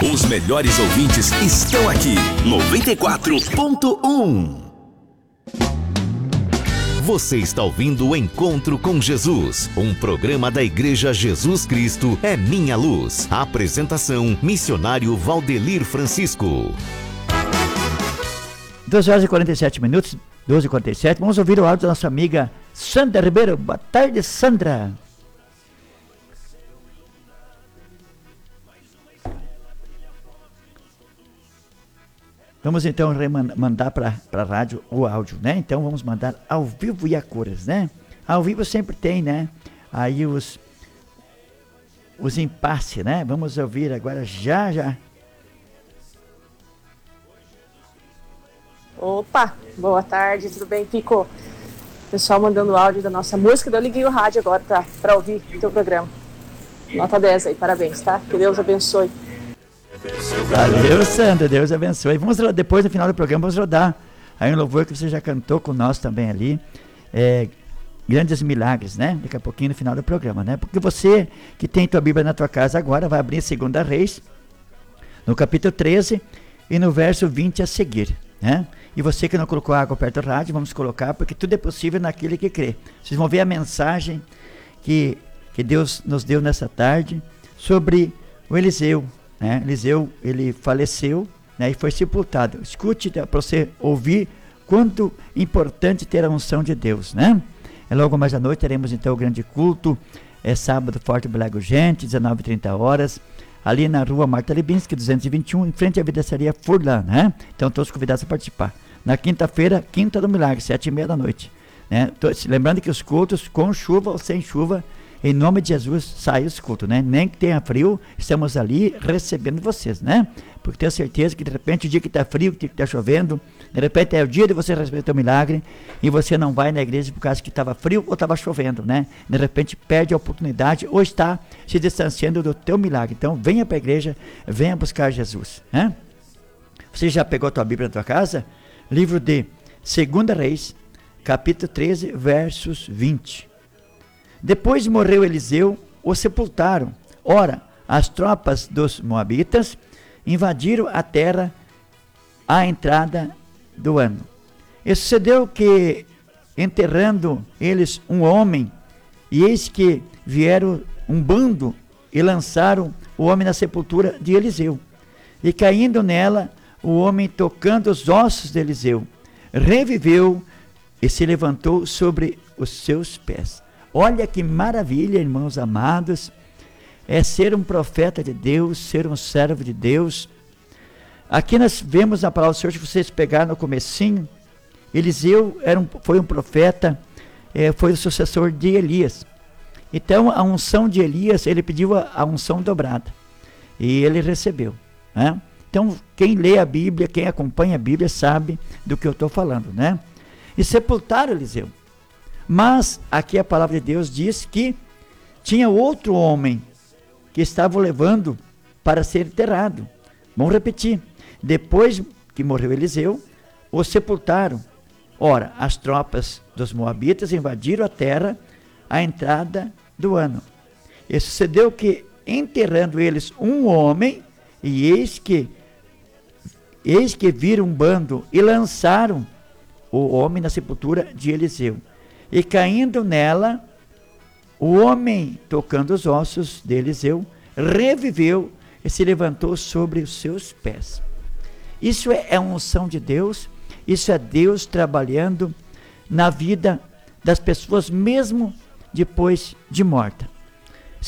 Os melhores ouvintes estão aqui. 94.1. Você está ouvindo o Encontro com Jesus, um programa da Igreja Jesus Cristo é Minha Luz. Apresentação, missionário Valdelir Francisco. 12h47, 12h47. Vamos ouvir o áudio da nossa amiga Sandra Ribeiro. Boa tarde, Sandra. Vamos então mandar para a rádio o áudio, né? Então vamos mandar ao vivo e a cores, né? Ao vivo sempre tem, né? Aí os impasses, né? Vamos ouvir agora já. Opa, boa tarde, tudo bem, Pico? Pessoal mandando áudio da nossa música, eu liguei o rádio agora para ouvir o teu programa. Nota 10 aí, parabéns, tá? Que Deus abençoe. Valeu, Sandra, Deus abençoe. Vamos depois, no final do programa, vamos rodar aí um louvor que você já cantou com nós também ali, Grandes Milagres, né? Daqui a pouquinho no final do programa, né? Porque você que tem tua Bíblia na tua casa agora, vai abrir 2 Reis, no capítulo 13 e no verso 20 a seguir, né? E você que não colocou água perto do rádio, vamos colocar, porque tudo é possível naquele que crê. Vocês vão ver a mensagem que Deus nos deu nessa tarde sobre o Eliseu, né? Eliseu, ele faleceu, né, e foi sepultado. Escute para você ouvir quanto importante ter a unção de Deus, né? Logo mais à noite teremos então o grande culto, sábado, Forte Belago Gente, 19h30, ali na rua Marta Lebinski, 221, em frente à vidraçaria Furlan, né? Então todos convidados a participar. Na quinta-feira, Quinta do Milagre, 7h30, né? Lembrando que os cultos, com chuva ou sem chuva, em nome de Jesus, sai os cultos, né? Nem que tenha frio, estamos ali recebendo vocês, né? Porque tenho certeza que de repente o dia que está frio, que está chovendo, de repente é o dia de você receber o teu milagre e você não vai na igreja por causa que estava frio ou estava chovendo, né? De repente perde a oportunidade ou está se distanciando do teu milagre. Então venha para a igreja, venha buscar Jesus, né? Você já pegou a tua Bíblia na tua casa? Livro de 2 Reis, capítulo 13, versos 20. Depois morreu Eliseu, o sepultaram. Ora, as tropas dos moabitas invadiram a terra à entrada do ano. E sucedeu que, enterrando eles um homem, e eis que vieram um bando e lançaram o homem na sepultura de Eliseu. E caindo nela, o homem, tocando os ossos de Eliseu, reviveu e se levantou sobre os seus pés. Olha que maravilha, irmãos amados, é ser um profeta de Deus, ser um servo de Deus. Aqui nós vemos a palavra do Senhor, se vocês pegarem no comecinho, Eliseu foi um profeta, foi o sucessor de Elias. Então a unção de Elias, ele pediu a unção dobrada, e ele recebeu, né? Então quem lê a Bíblia, quem acompanha a Bíblia sabe do que eu estou falando, né? E sepultaram Eliseu. Mas aqui a palavra de Deus diz que tinha outro homem que estavam levando para ser enterrado. Vamos repetir. Depois que morreu Eliseu, o sepultaram. Ora, as tropas dos moabitas invadiram a terra à entrada do ano. E sucedeu que, enterrando eles um homem, e eis que viram um bando e lançaram o homem na sepultura de Eliseu. E caindo nela, o homem, tocando os ossos de Eliseu, reviveu e se levantou sobre os seus pés. Isso é a unção de Deus, isso é Deus trabalhando na vida das pessoas, mesmo depois de morta.